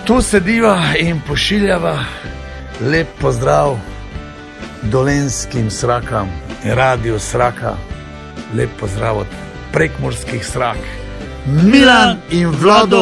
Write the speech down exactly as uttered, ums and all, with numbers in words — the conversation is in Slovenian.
Tu sediva in pošiljava lep pozdrav dolenjskim srakam, Radio Sraka, lep pozdrav od prekmurskih srak. Milan in Vlado.